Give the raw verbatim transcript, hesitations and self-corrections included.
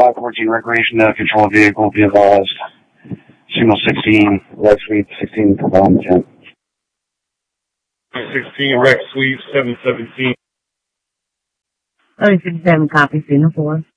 five fourteen recreation to control a vehicle, be advised. Signal sixteen, Rec Suite sixteen, Cobalt, ten. sixteen, Rec Suite seven seventeen. Oh, sixty-seven, copy, signal four.